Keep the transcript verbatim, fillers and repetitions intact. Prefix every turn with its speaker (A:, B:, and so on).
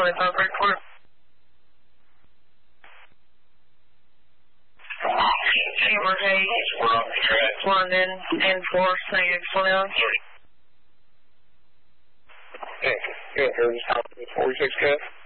A: twenty-five, break for it. Chamber Hay, London, and four, negative twenty-one.
B: Okay, good. Here's forty-six, Cat.